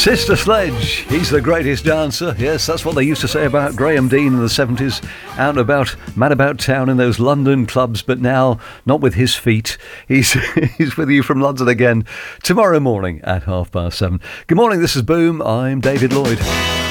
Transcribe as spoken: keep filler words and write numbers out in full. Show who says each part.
Speaker 1: Sister Sledge, he's the greatest dancer. Yes, that's what they used to say about Graham Dean in the seventies, out and about, mad about town in those London clubs, but now not with his feet. He's, he's with you from London again tomorrow morning at half past seven. Good morning, this is Boom, I'm David Lloyd.